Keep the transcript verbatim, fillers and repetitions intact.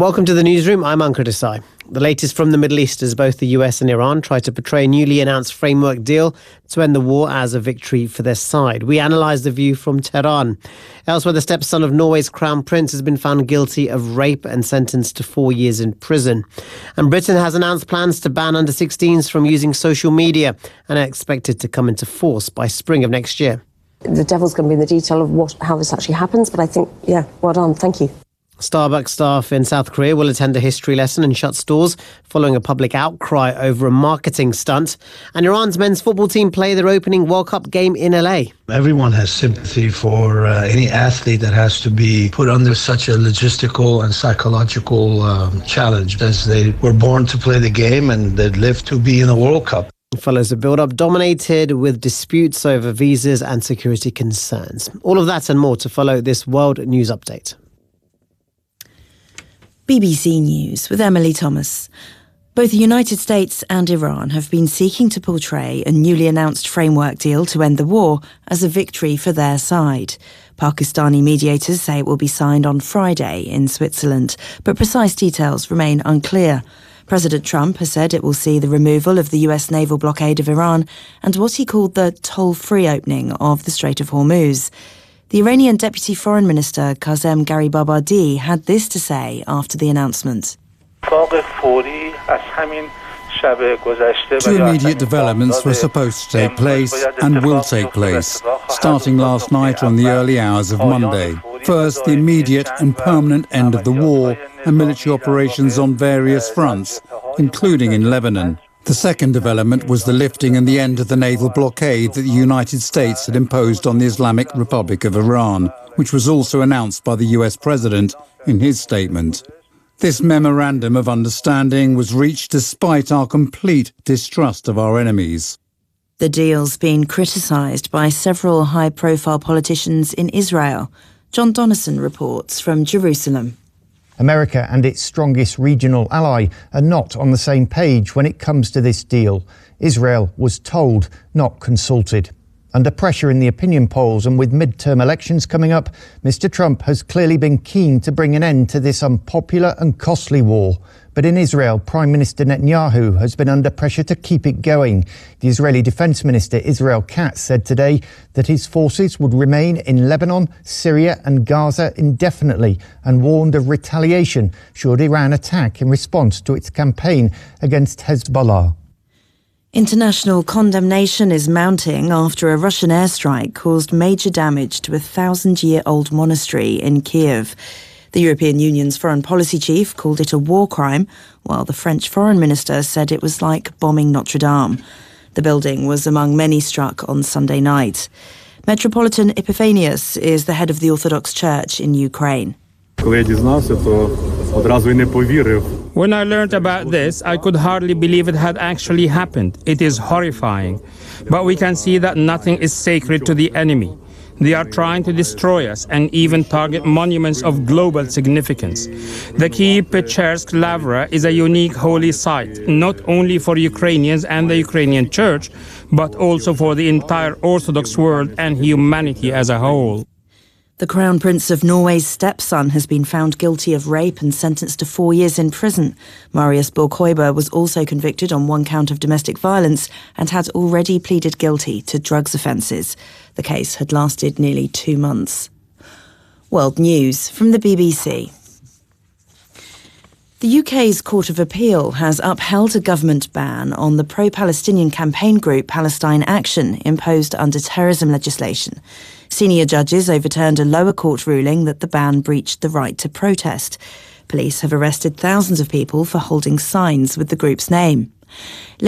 Welcome to the newsroom. I'm Ankur Desai. The latest from the Middle East as both the U S and Iran try to portray a newly announced framework deal to end the war as a victory for their side. We analyse the view from Tehran. Elsewhere, the stepson of Norway's crown prince has been found guilty of rape and sentenced to four years in prison. And Britain has announced plans to ban under sixteens from using social media and are expected to come into force by spring of next year. The devil's going to be in the detail of what, how this actually happens, but I think, yeah, well done. Thank you. Starbucks staff in South Korea will attend a history lesson and shut stores following a public outcry over a marketing stunt. And Iran's men's football team play their opening World Cup game in L A. Everyone has sympathy for uh, any athlete that has to be put under such a logistical and psychological um, challenge, as they were born to play the game and they live to be in a World Cup. Follows a build-up dominated with disputes over visas and security concerns. All of that and more to follow this World News Update. B B C News with Emily Thomas. Both the United States and Iran have been seeking to portray a newly announced framework deal to end the war as a victory for their side. Pakistani mediators say it will be signed on Friday in Switzerland, but precise details remain unclear. President Trump has said it will see the removal of the U S naval blockade of Iran and what he called the toll-free opening of the Strait of Hormuz. The Iranian Deputy Foreign Minister Kazem Garibabadi had this to say after the announcement. Two immediate developments were supposed to take place and will take place, starting last night on the early hours of Monday. First, the immediate and permanent end of the war and military operations on various fronts, including in Lebanon. The second development was the lifting and the end of the naval blockade that the United States had imposed on the Islamic Republic of Iran, which was also announced by the U S President in his statement. This memorandum of understanding was reached despite our complete distrust of our enemies. The deal's been criticised by several high-profile politicians in Israel. John Donnison reports from Jerusalem. America and its strongest regional ally are not on the same page when it comes to this deal. Israel was told, not consulted. Under pressure in the opinion polls and with midterm elections coming up, Mister Trump has clearly been keen to bring an end to this unpopular and costly war. But in Israel, Prime Minister Netanyahu has been under pressure to keep it going. The Israeli Defense Minister Israel Katz said today that his forces would remain in Lebanon, Syria and Gaza indefinitely, and warned of retaliation should Iran attack in response to its campaign against Hezbollah. International condemnation is mounting after a Russian airstrike caused major damage to a thousand-year-old monastery in Kiev. The European Union's foreign policy chief called it a war crime, while the French foreign minister said it was like bombing Notre Dame. The building was among many struck on Sunday night. Metropolitan Epiphanius is the head of the Orthodox Church in Ukraine. When I learned about this, I could hardly believe it had actually happened. It is horrifying. But we can see that nothing is sacred to the enemy. They are trying to destroy us and even target monuments of global significance. The Kyiv Pechersk Lavra is a unique holy site, not only for Ukrainians and the Ukrainian Church, but also for the entire Orthodox world and humanity as a whole. The Crown Prince of Norway's stepson has been found guilty of rape and sentenced to four years in prison. Marius Borg-Høiber was also convicted on one count of domestic violence and had already pleaded guilty to drugs offences. The case had lasted nearly two months. World News from the B B C. The U K's Court of Appeal has upheld a government ban on the pro-Palestinian campaign group Palestine Action imposed under terrorism legislation. Senior judges overturned a lower court ruling that the ban breached the right to protest. Police have arrested thousands of people for holding signs with the group's name.